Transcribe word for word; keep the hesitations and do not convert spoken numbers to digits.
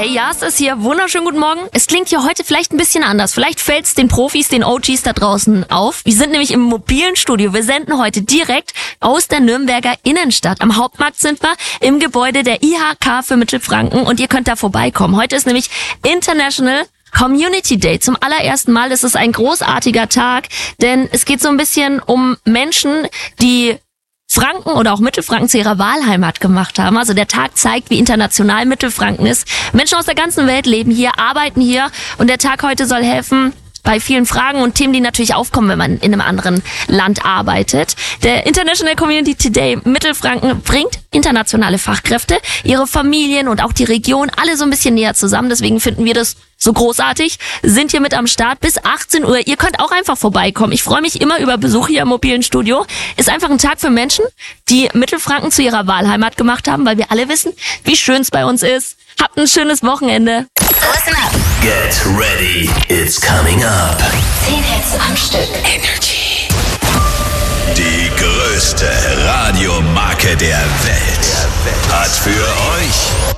Hey, Jas ist hier. Wunderschönen guten Morgen. Es klingt hier heute vielleicht ein bisschen anders. Vielleicht fällt es den Profis, den O Gs da draußen auf. Wir sind nämlich im mobilen Studio. Wir senden heute direkt aus der Nürnberger Innenstadt. Am Hauptmarkt sind wir im Gebäude der I H K für Mittelfranken und ihr könnt da vorbeikommen. Heute ist nämlich International Community Day. Zum allerersten Mal ist es ein großartiger Tag, denn es geht so ein bisschen um Menschen, die Franken oder auch Mittelfranken zu ihrer Wahlheimat gemacht haben. Also der Tag zeigt, wie international Mittelfranken ist. Menschen aus der ganzen Welt leben hier, arbeiten hier und der Tag heute soll helfen bei vielen Fragen und Themen, die natürlich aufkommen, wenn man in einem anderen Land arbeitet. Der International Community Day Mittelfranken bringt internationale Fachkräfte, ihre Familien und auch die Region alle so ein bisschen näher zusammen. Deswegen finden wir das so großartig, sind hier mit am Start bis achtzehn Uhr. Ihr könnt auch einfach vorbeikommen. Ich freue mich immer über Besuch hier im mobilen Studio. Ist einfach ein Tag für Menschen, die Mittelfranken zu ihrer Wahlheimat gemacht haben, weil wir alle wissen, wie schön es bei uns ist. Habt ein schönes Wochenende. Listen up. Get ready, it's coming up. Zehn Hits am Stück. Energy. Die größte Radiomarke der Welt hat für euch